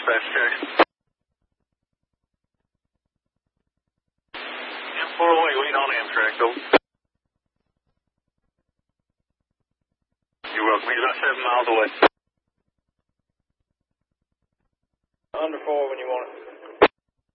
dispatch check. M408, wait on Amtrak, over. You're welcome. He's about 7 miles away. Under 4 when you want it.